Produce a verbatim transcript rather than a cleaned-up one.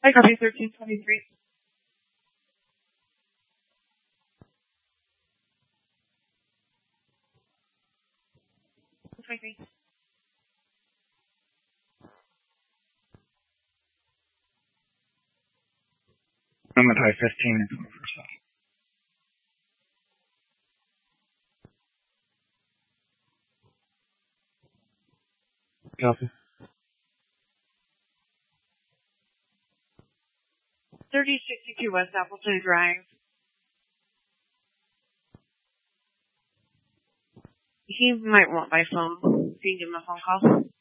I copy thirteen twenty-three. twenty-three. I'm at high fifteen and over south. Copy. thirty sixty-two West Appleton Drive. He might want my phone. Can you give him a phone call?